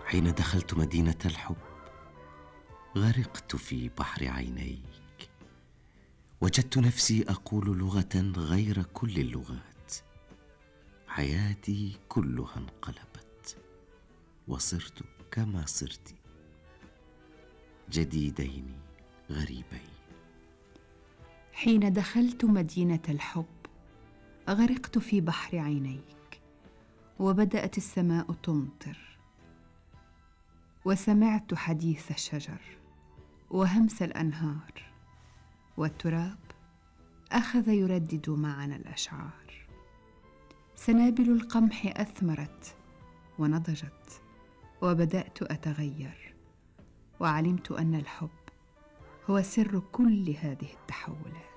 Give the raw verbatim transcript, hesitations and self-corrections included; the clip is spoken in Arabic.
حين دخلت مدينة الحب غرقت في بحر عينيك، وجدت نفسي أقول لغة غير كل اللغات. حياتي كلها انقلبت، وصرت كما صرت، جديدين غريبين. حين دخلت مدينة الحب غرقت في بحر عينيك، وبدأت السماء تمطر، وسمعت حديث الشجر وهمس الأنهار، والتراب أخذ يردد معنا الأشعار. سنابل القمح أثمرت ونضجت، وبدأت أتغير، وعلمت أن الحب هو سر كل هذه التحولات.